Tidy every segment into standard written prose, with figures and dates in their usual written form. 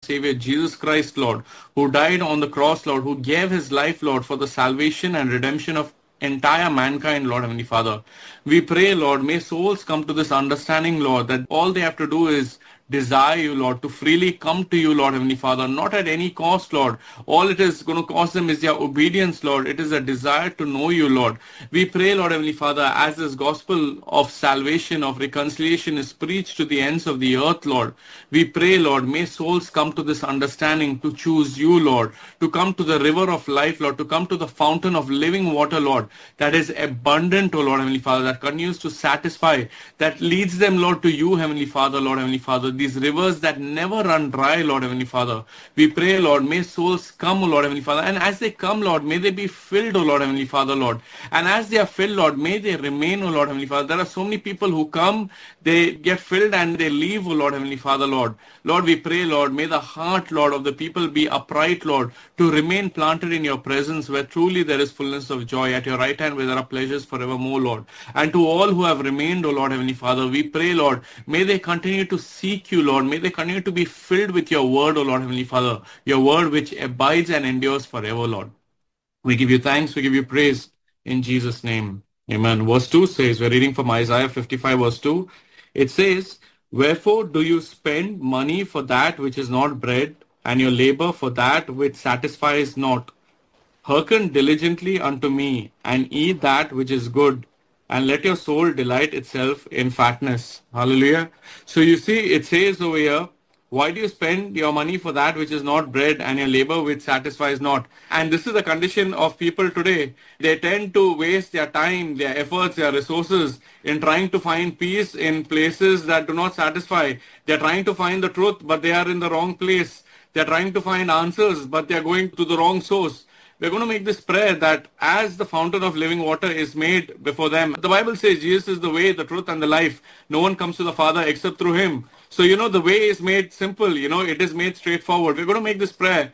Savior, Jesus Christ, Lord, who died on the cross, Lord, who gave his life, Lord, for the salvation and redemption of entire mankind, Lord Heavenly Father. We pray, Lord, may souls come to this understanding, Lord, that all they have to do is desire you, Lord, to freely come to you, Lord Heavenly Father, not at any cost, Lord. All it is going to cost them is their obedience, Lord. It is a desire to know you, Lord. We pray, Lord Heavenly Father, as this gospel of salvation, of reconciliation is preached to the ends of the earth, Lord. We pray, Lord, may souls come to this understanding to choose you, Lord, to come to the river of life, Lord, to come to the fountain of living water, Lord, that is abundant, O Lord Heavenly Father, that continues to satisfy, that leads them, Lord, to you, Heavenly Father, Lord Heavenly Father, these rivers that never run dry, Lord Heavenly Father. We pray, Lord, may souls come, O Lord Heavenly Father, and as they come, Lord, may they be filled, O Lord Heavenly Father, Lord. And as they are filled, Lord, may they remain, O Lord Heavenly Father. There are so many people who come, they get filled and they leave, O Lord Heavenly Father, Lord. Lord, we pray, Lord, may the heart, Lord, of the people be upright, Lord, to remain planted in your presence where truly there is fullness of joy, at your right hand where there are pleasures forevermore, Lord. And to all who have remained, O Lord Heavenly Father, we pray, Lord, may they continue to seek you, Lord. May they continue to be filled with your word, O Lord Heavenly Father, your word which abides and endures forever, Lord. We give you thanks, we give you praise in Jesus' name. Amen. Verse 2 says, we're reading from Isaiah 55, verse 2. It says, wherefore do you spend money for that which is not bread, and your labor for that which satisfies not? Hearken diligently unto me, and eat that which is good, and let your soul delight itself in fatness. Hallelujah. So you see, it says over here, why do you spend your money for that which is not bread, and your labor which satisfies not? And this is the condition of people today. They tend to waste their time, their efforts, their resources in trying to find peace in places that do not satisfy. They're trying to find the truth, but they are in the wrong place. They're trying to find answers, but they're going to the wrong source. We're going to make this prayer that as the fountain of living water is made before them, the Bible says Jesus is the way, the truth, and the life. No one comes to the Father except through him. So, the way is made simple, it is made straightforward. We're going to make this prayer.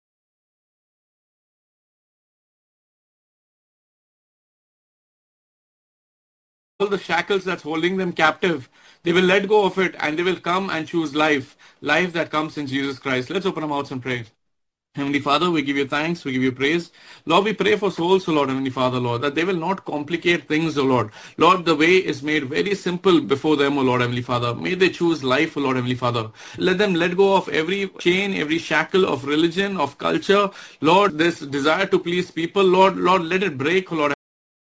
All the shackles that's holding them captive, they will let go of it and they will come and choose life that comes in Jesus Christ. Let's open our mouths and pray. Heavenly Father, we give you thanks, we give you praise. Lord, we pray for souls, O Lord, Heavenly Father, Lord, that they will not complicate things, O Lord. Lord, the way is made very simple before them, O Lord, Heavenly Father. May they choose life, O Lord, Heavenly Father. Let them let go of every chain, every shackle of religion, of culture. Lord, this desire to please people, Lord, let it break, O Lord,